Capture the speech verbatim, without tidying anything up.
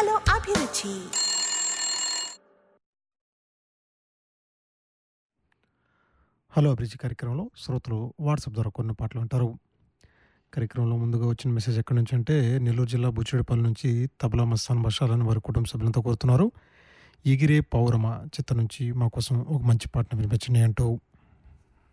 Hello అభిరుచి. Hello అభిరుచి కార్యక్రమంలో శ్రోతలు వాట్సాప్ ద్వారా కొన్ని పాటలు వింటారు. కార్యక్రమంలో ముందుగా వచ్చిన మెసేజ్ ఎక్కడి నుంచి అంటే నెల్లూరు జిల్లా బుచ్చిరెడ్డిపల్లి నుంచి తబలా మస్తాన్ బషార్ వారి కుటుంబ సభ్యులతో కోరుతున్నారు. ఎగిరే పౌరమ చిత్రం నుంచి మా కోసం ఒక మంచి పాటను వినిపించండి అంటూ